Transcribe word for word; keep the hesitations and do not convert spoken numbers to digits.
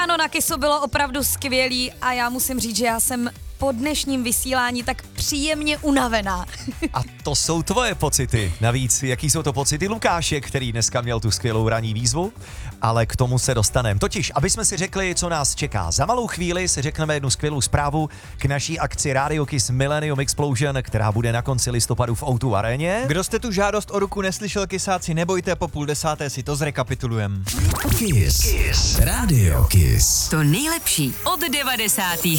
ráno na Kissu bylo opravdu skvělý a já musím říct, že já jsem po dnešním vysílání tak příjemně unavená. A to jsou tvoje pocity. Navíc, jaký jsou to pocity Lukáše, který dneska měl tu skvělou ranní výzvu, ale k tomu se dostaneme. Totiž, aby jsme si řekli, co nás čeká. Za malou chvíli si řekneme jednu skvělou zprávu k naší akci Radio Kiss Millennium Explosion, která bude na konci listopadu v ó dva aréně. Kdo jste tu žádost o ruku neslyšel, kysáci, nebojte, po půl desáté si to zrekapitulujem. Kiss. Kiss. Radio Kiss. To nejlepší od devadesátých